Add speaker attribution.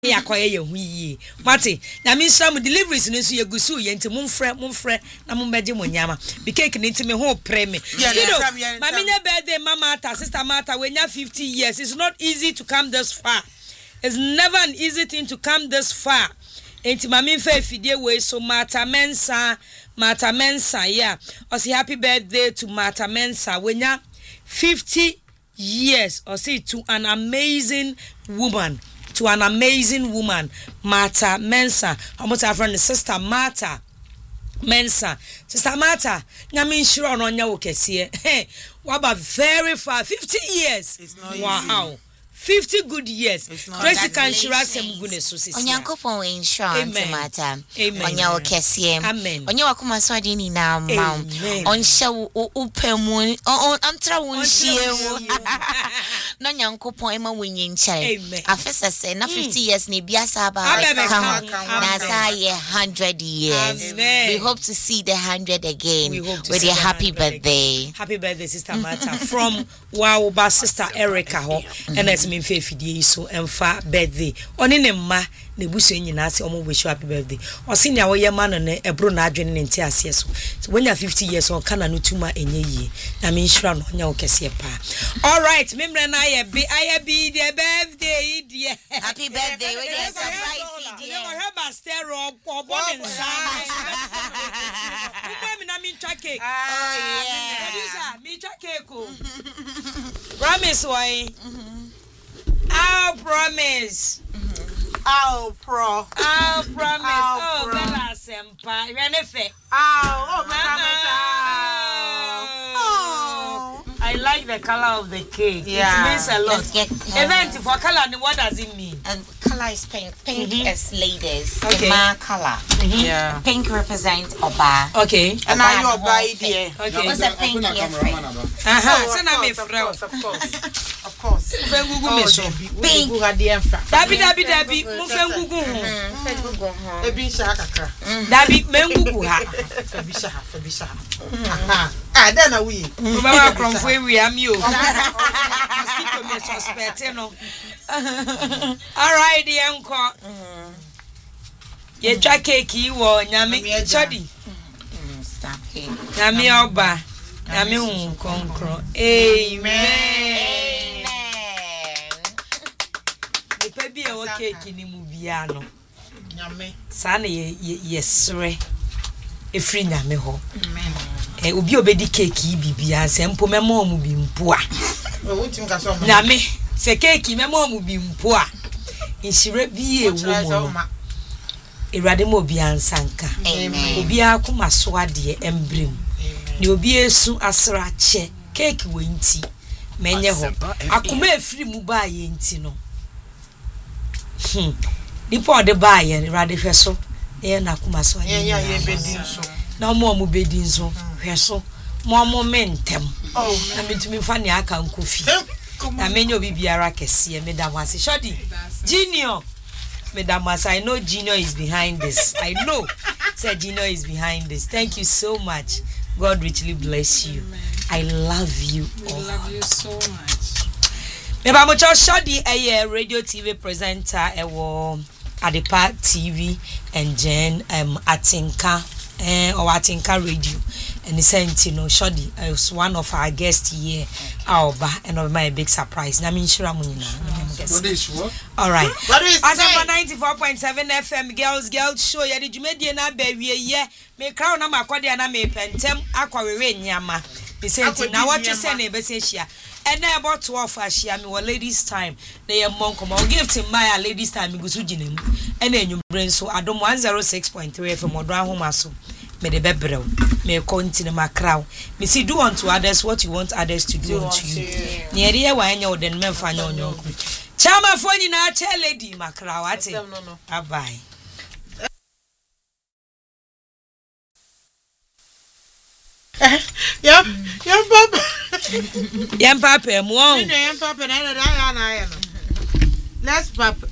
Speaker 1: ya koye ye hu yi mate na me nsa mu deliveries no so ye gusu ye nti mumfrɛ na mumbeje mo nyama bi cake ni nti me ho pre me ma me nya birthday mama ta sister mata we nya 50 years. It's not easy to come this far. It's never an easy thing to come this far. Enti ma me fa fidie we so Mata Mensa yeah. O say happy birthday to Mata Mensa we nya 50 years or say to an amazing woman. Mata Mensa. Almost our friend sister Mata Mensa. Sister Mata, nyame sure no nya wo kese. Hey, what about very far 50 years? Wow. 50 good years. Tracy can share some goodness so sister.
Speaker 2: Onyankopon insurance Mata. Onya wo kese.
Speaker 1: Amen.
Speaker 2: Onya wakoma so ade ni na ma. Onhye upemu. Antra wo nhie wo. No nyankopon ema wenye nchare. Afesa say na 50 years na biasa ba. Na say 100 years. We hope to see the 100 again with your happy birthday.
Speaker 1: Happy birthday sister Mata from wow ba sister Erica ho. And it's me fefidie so emfa birthday. Oni ne ma na busu nyina ase omo wish happy birthday. Osi nya wo ye ma no ne ebro na adwene ne nti ase so. So when you 50 years on kana no tuma enye yi. Na me nsura no nya wo kese pa. All right, memre na I be the birthday dear.
Speaker 2: Happy birthday. We get surprise dear.
Speaker 1: You have a stare up or body inside. Me cake.
Speaker 2: Oh yeah.
Speaker 1: Producer, me cake. Promise why? I'll promise.
Speaker 3: I'll promise.
Speaker 1: Oh, Bella Senpai. Renefe.
Speaker 3: Oh,
Speaker 1: I like the color of the cake.
Speaker 2: Yeah.
Speaker 1: It means a lot. Event for color, what does it mean?
Speaker 2: And color is pink. Pink is ladies.
Speaker 1: Okay.
Speaker 2: The color.
Speaker 3: Yeah.
Speaker 2: Pink represents Oba.
Speaker 1: Okay.
Speaker 3: And now you're by dear.
Speaker 1: Okay.
Speaker 2: What's a pink here?
Speaker 1: Send me friend.
Speaker 3: Of course.
Speaker 1: Google me so.
Speaker 2: Pink.
Speaker 1: Dabi. Mo fen Google ho.
Speaker 3: Ebi sha kakra.
Speaker 1: Dabi men Google ha.
Speaker 3: Ebi sha. Ah, then are we?
Speaker 1: Baba kronfo wi am yo. Mosquito me suspect no. All right, the uncle. Ye twa cake yi wo nyame chodi.
Speaker 2: Stop here.
Speaker 1: Nyame oba. Nyame hu konkro. Amen. The baby e wo cake ni mu bia no.
Speaker 3: Nyame.
Speaker 1: Sa na yesre. Efri nyame ho.
Speaker 3: Amen.
Speaker 1: Obi obedi cake yi bibia sempo memo mu bi mpo a.
Speaker 3: Wotim ka so.
Speaker 1: Nyame se cake memo mu bi mpo a. Insire bi ewo mu. Ewrade mo obi ansanka.
Speaker 2: Amen.
Speaker 1: Obi akoma so ade embrem. Ni obi esu asra che cake we nti menye ho. Akoma efiri mu ba ye nti no. Nipo de ba ye Ewrade hweso. E na akoma so ade.
Speaker 3: Ye bedi so.
Speaker 1: Na mo bedi nso hweso. Mo mentem. Oh, na metumi fa ne aka nkofi. Na menye obi biara kese me da wase. Shodi. Junior. Madam, I know Gino is behind this. I know. Said Gino is behind this. Thank you so much. God richly bless you. Amen. I love you all.
Speaker 4: We love you so much.
Speaker 1: Meba mo Shodi a radio TV presenter Adepa TV and Jen Atinka or Atinka Radio. And he sent Shodi was one of our guests here. And of my big surprise. All right. As of 94.7 FM girls show ya did you make na baby ye me crown na makwade na me pentem akwawewe nyama. Be sent na what you say na be say hia. And na about 12 ahia me wa ladies time. Na ye monkom I'll give to my ladies time go so ginem. And enwumbre so adom 106.3 FM odo ahoma so. Me de bebrew me continue my crown me see do unto others what you want others to do unto you near here wa anya oden me fa nya onyoku chama fo nyina che lady makra wate bye
Speaker 3: Yam papa
Speaker 1: mo
Speaker 3: yam papa na ya na let's papa